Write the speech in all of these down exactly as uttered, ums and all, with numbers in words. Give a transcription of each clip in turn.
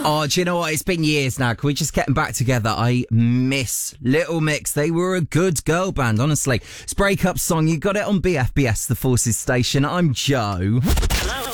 Oh, do you know what? It's been years now. Can we just get them back together? I miss Little Mix. They were a good girl band, honestly. It's Breakup Song. You got it on B F B S, the Forces station. I'm Joe. Hello.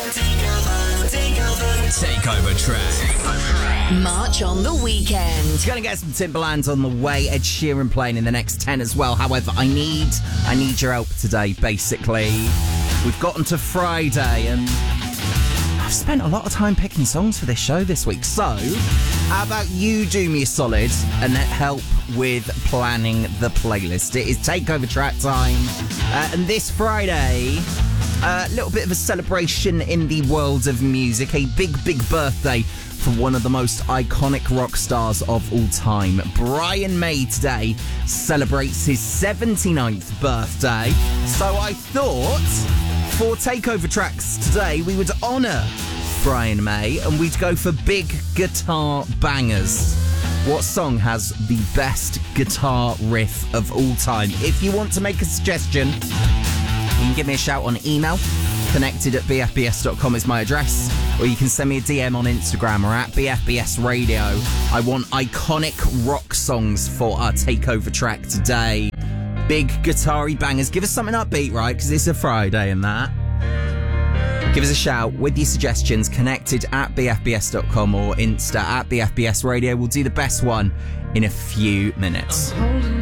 Takeover track. March on the weekend. Gonna get some Timberlands on the way. Ed Sheeran playing in the next ten as well. However, I need, I need your help today, basically. We've gotten to Friday and I've spent a lot of time picking songs for this show this week. So, how about you do me a solid and help with planning the playlist? It is Takeover track time. Uh, and this Friday, a uh, little bit of a celebration in the world of music. A big, big birthday for one of the most iconic rock stars of all time. Brian May today celebrates his seventy-ninth birthday. So I thought for Takeover tracks today, we would honour Brian May and we'd go for big guitar bangers. What song has the best guitar riff of all time? If you want to make a suggestion, you can give me a shout on email. Connected at b f b s dot com is my address. Or you can send me a D M on Instagram or at B F B S Radio. I want iconic rock songs for our Takeover track today. Big guitar-y bangers. Give us something upbeat, right? Because it's a Friday and that. Give us a shout with your suggestions. Connected at b f b s dot com or Insta at B F B S Radio. We'll do the best one in a few minutes. I'm holding